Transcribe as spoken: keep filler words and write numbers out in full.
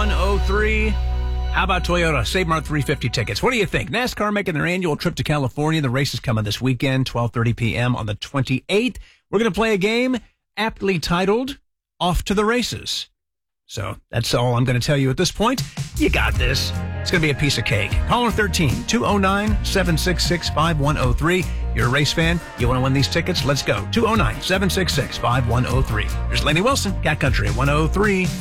one oh three. How about Toyota? Save Mart three fifty tickets. What do you think? NASCAR making their annual trip to California. The race is coming this weekend, twelve thirty p.m. on the twenty-eighth. We're going to play a game aptly titled Off to the Races. So that's all I'm going to tell you at this point. You got this. It's going to be a piece of cake. Caller thirteen, two oh nine, seven six six, five one oh three. You're a race fan? You want to win these tickets? Let's go. two oh nine, seven six six, five one oh three. Here's Lainey Wilson, Cat Country at one oh three.